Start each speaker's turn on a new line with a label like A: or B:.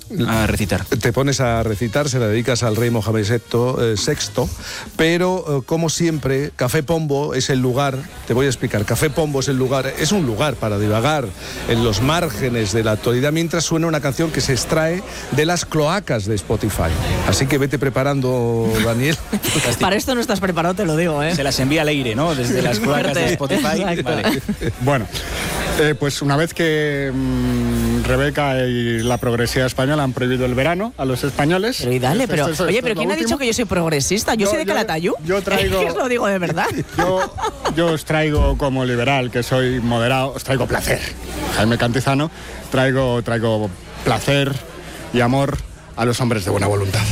A: a recitar.
B: Te pones a recitar, se la dedicas al rey Mohamed VI, pero como siempre, Café Pombo es el lugar, te voy a explicar, Café Pombo es un lugar para divagar en los márgenes de la actualidad mientras suena una canción que se extrae de las cloacas de Spotify. Así que vete preparando, Daniel.
C: Para esto no estás preparado, te lo digo, ¿eh?
A: Se las envía al aire, ¿no? Desde las cloacas de Spotify. Vale.
D: Bueno, pues una vez que Rebeca y la progresía española han prohibido el verano a los españoles.
C: Pero y dale, oye, pero ¿quién ha dicho que yo soy progresista? Yo soy de Calatayud.
D: Yo traigo.
C: Es que os lo digo de verdad.
D: Yo os traigo, como liberal, que soy moderado, os traigo placer. Jaime Cantizano, traigo placer y amor a los hombres de buena voluntad.